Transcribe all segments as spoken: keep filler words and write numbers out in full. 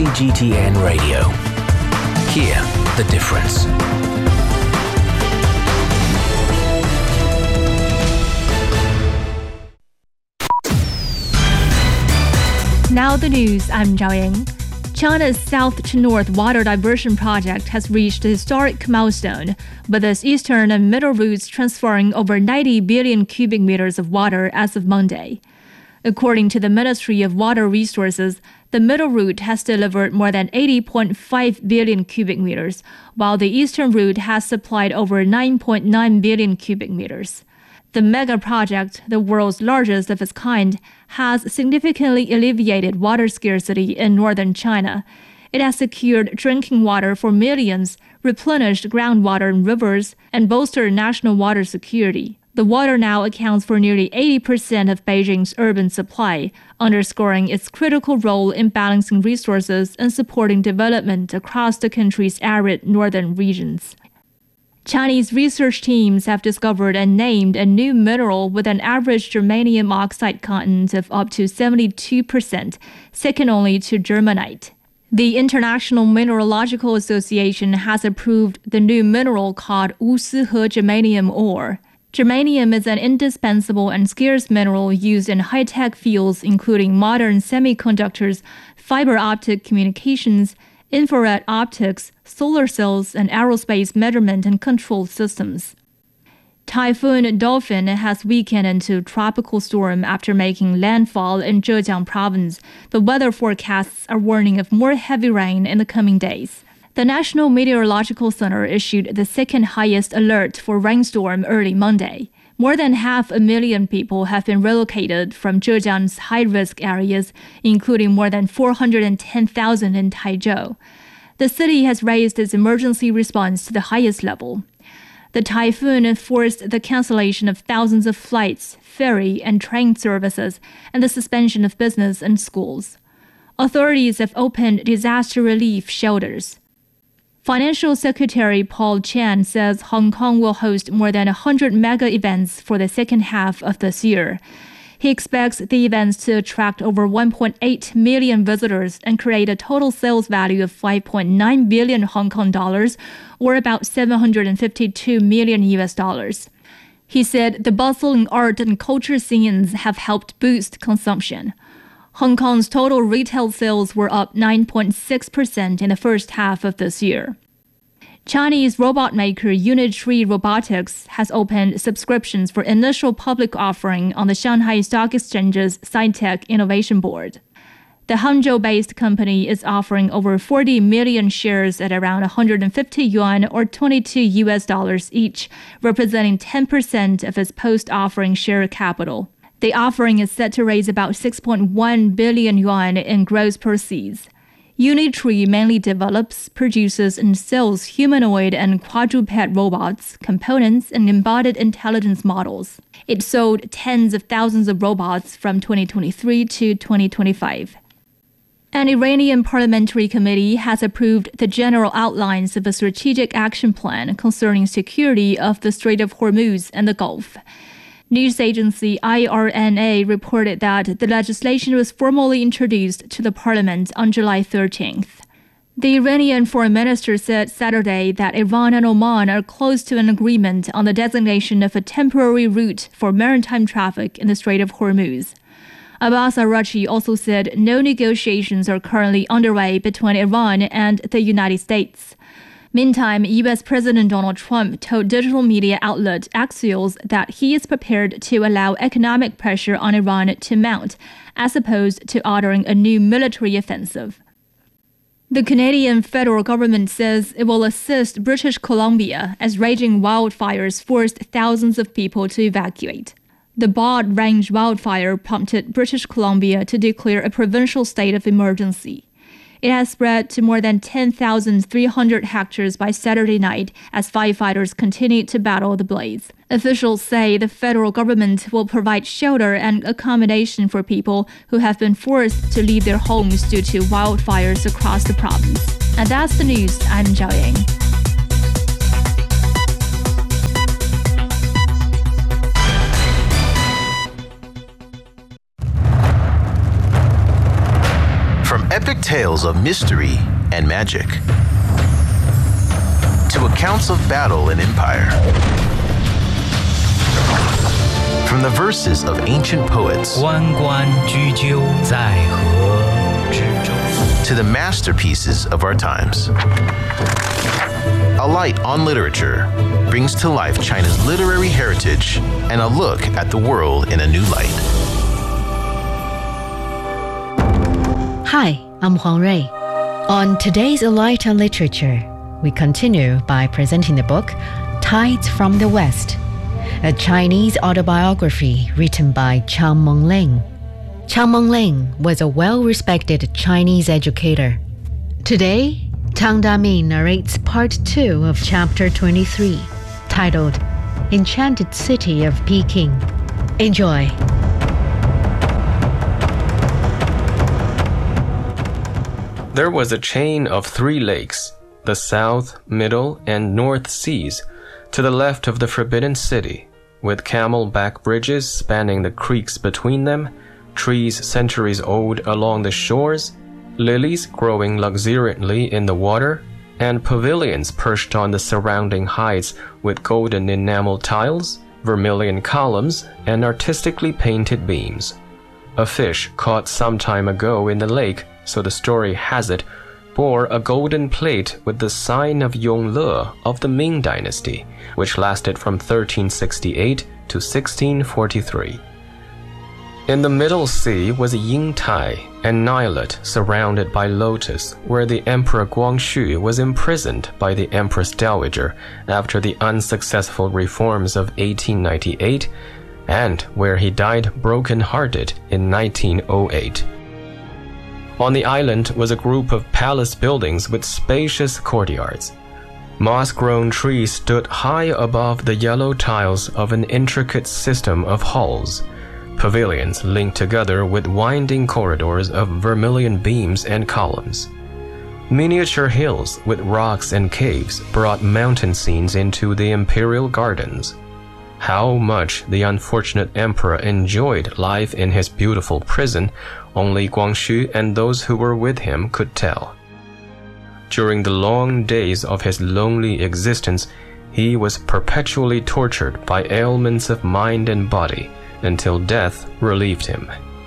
C G T N Radio. Hear the difference. Now the news, I'm Zhao Yang. China's south-to-north water diversion project has reached a historic milestone, with its eastern and middle routes transferring over ninety billion cubic meters of water as of Monday. According to the Ministry of Water Resources, the middle route has delivered more than eighty point five billion cubic meters, while the eastern route has supplied over nine point nine billion cubic meters. The mega project, the world's largest of its kind, has significantly alleviated water scarcity in northern China. It has secured drinking water for millions, replenished groundwater in rivers, and bolstered national water security. The water now accounts for nearly eighty percent of Beijing's urban supply, underscoring its critical role in balancing resources and supporting development across the country's arid northern regions. Chinese research teams have discovered and named a new mineral with an average germanium oxide content of up to seventy-two percent, second only to germanite. The International Mineralogical Association has approved the new mineral called Wusihe germanium ore. Germanium is an indispensable and scarce mineral used in high-tech fields including modern semiconductors, fiber optic communications, infrared optics, solar cells, and aerospace measurement and control systems. Typhoon Dolphin has weakened into a tropical storm after making landfall in Zhejiang province, but weather forecasts are warning of more heavy rain in the coming days. The National Meteorological Center issued the second highest alert for rainstorm early Monday. More than half a million people have been relocated from Zhejiang's high-risk areas, including more than four hundred ten thousand in Taizhou. The city has raised its emergency response to the highest level. The typhoon forced the cancellation of thousands of flights, ferry, and train services, and the suspension of business and schools. Authorities have opened disaster relief shelters. Financial Secretary Paul Chan says Hong Kong will host more than one hundred mega events for the second half of this year. He expects the events to attract over one point eight million visitors and create a total sales value of five point nine billion Hong Kong dollars, or about seven hundred fifty-two million U S dollars. He said the bustling art and culture scenes have helped boost consumption. Hong Kong's total retail sales were up nine point six percent in the first half of this year. Chinese robot maker Unitree Robotics has opened subscriptions for initial public offering on the Shanghai Stock Exchange's Sci-Tech Innovation Board. The Hangzhou-based company is offering over forty million shares at around one hundred fifty yuan or twenty-two U S dollars each, representing ten percent of its post-offering share capital. The offering is set to raise about six point one billion yuan in gross proceeds. Unitree mainly develops, produces, and sells humanoid and quadruped robots, components, and embodied intelligence models. It sold tens of thousands of robots from twenty twenty-three to twenty twenty-five. An Iranian parliamentary committee has approved the general outlines of a strategic action plan concerning security of the Strait of Hormuz and the Gulf. News agency I R N A reported that the legislation was formally introduced to the parliament on July thirteenth. The Iranian foreign minister said Saturday that Iran and Oman are close to an agreement on the designation of a temporary route for maritime traffic in the Strait of Hormuz. Abbas Araghchi also said no negotiations are currently underway between Iran and the United States. Meantime, U S President Donald Trump told digital media outlet Axios that he is prepared to allow economic pressure on Iran to mount, as opposed to ordering a new military offensive. The Canadian federal government says it will assist British Columbia as raging wildfires forced thousands of people to evacuate. The Broad Range wildfire prompted British Columbia to declare a provincial state of emergency. It has spread to more than ten thousand three hundred hectares by Saturday night as firefighters continue to battle the blaze. Officials say the federal government will provide shelter and accommodation for people who have been forced to leave their homes due to wildfires across the province. And that's the news. I'm Zhao Yang. From Epic tales of mystery and magic, to accounts of battle and empire. From the verses of ancient poets 关关雎鸠，在河之洲 to the masterpieces of our times. A Light on Literature brings to life China's literary heritage and a look at the world in a new light. Hi, I'm Huang Rui. On today's A Light on Literature, we continue by presenting the book Tides from the West, a Chinese autobiography written by Chang Mengling. Chang Mengling was a well-respected Chinese educator. Today, Tang Daming narrates part two of chapter twenty-three, titled Enchanted City of Peking. Enjoy. There was a chain of three lakes, the South, Middle, and North Seas, to the left of the Forbidden City, with camel-back bridges spanning the creeks between them, trees centuries old along the shores, lilies growing luxuriantly in the water, and pavilions perched on the surrounding heights with golden enamel tiles, vermilion columns, and artistically painted beams. A fish caught some time ago in the lake, so the story has it, bore a golden plate with the sign of Yongle of the Ming Dynasty, which lasted from thirteen sixty-eight to sixteen forty-three. In the Middle Sea was Yingtai, an islet surrounded by lotus, where the Emperor Guangxu was imprisoned by the Empress Dowager after the unsuccessful reforms of eighteen ninety-eight, and where he died broken-hearted in nineteen oh eight. On the island was a group of palace buildings with spacious courtyards. Moss-grown trees stood high above the yellow tiles of an intricate system of halls. Pavilions linked together with winding corridors of vermilion beams and columns. Miniature hills with rocks and caves brought mountain scenes into the imperial gardens. How much the unfortunate emperor enjoyed life in his beautiful prison, only Guangxu and those who were with him could tell. During the long days of his lonely existence, he was perpetually tortured by ailments of mind and body, until death relieved him.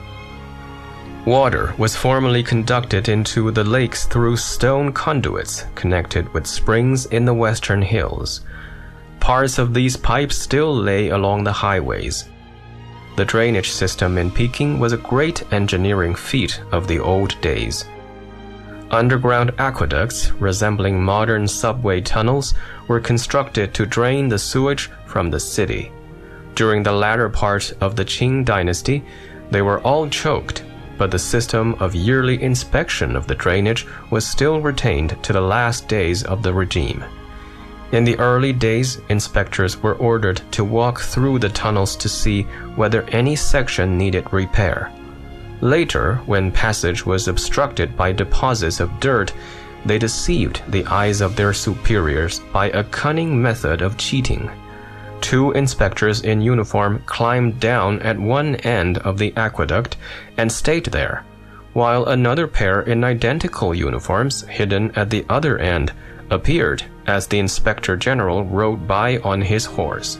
Water was formerly conducted into the lakes through stone conduits connected with springs in the western hills. Parts of these pipes still lay along the highways. The drainage system in Peking was a great engineering feat of the old days. Underground aqueducts, resembling modern subway tunnels, were constructed to drain the sewage from the city. During the latter part of the Qing dynasty, they were all choked, but the system of yearly inspection of the drainage was still retained to the last days of the regime. In the early days, inspectors were ordered to walk through the tunnels to see whether any section needed repair. Later, when passage was obstructed by deposits of dirt, they deceived the eyes of their superiors by a cunning method of cheating. Two inspectors in uniform climbed down at one end of the aqueduct and stayed there, while another pair in identical uniforms, hidden at the other end, appeared as the inspector general rode by on his horse.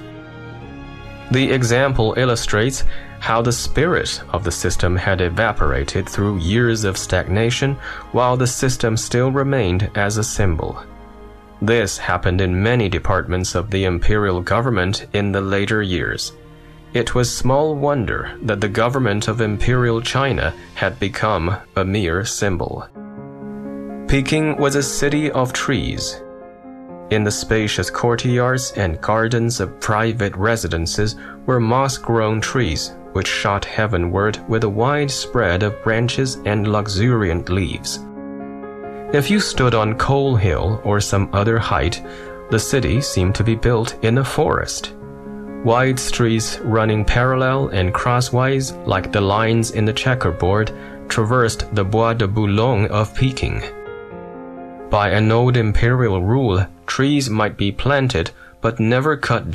The example illustrates how the spirit of the system had evaporated through years of stagnation, while the system still remained as a symbol. This happened in many departments of the imperial government in the later years. It was small wonder that the government of Imperial China had become a mere symbol. Peking was a city of trees. In the spacious courtyards and gardens of private residences were moss-grown trees which shot heavenward with a wide spread of branches and luxuriant leaves. If you stood on Coal Hill or some other height, the city seemed to be built in a forest. Wide streets running parallel and crosswise like the lines in the checkerboard traversed the Bois de Boulogne of Peking. By an old imperial rule, trees might be planted but never cut down.